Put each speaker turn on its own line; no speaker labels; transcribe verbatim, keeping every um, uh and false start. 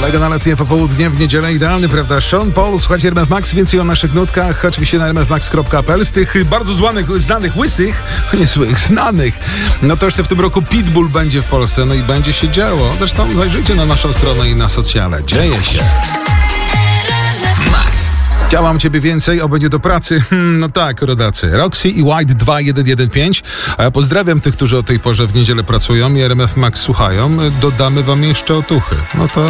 Kolega na letnie popołudnie w niedzielę idealny, prawda? Sean Paul, słuchajcie R M F Max, więcej o naszych nutkach oczywiście na r m f max kropka p l. Z tych bardzo złanych, znanych, łysych, nie złych, znanych, no to jeszcze w tym roku Pitbull będzie w Polsce, no i będzie się działo. Zresztą zajrzyjcie na naszą stronę i na socjale. Dzieje się. Działam ciebie więcej, oby nie do pracy. Hmm, no tak, rodacy. Roxy i White dwa jeden jeden pięć. A ja pozdrawiam tych, którzy o tej porze w niedzielę pracują i R M F Max słuchają. Dodamy wam jeszcze otuchy. No to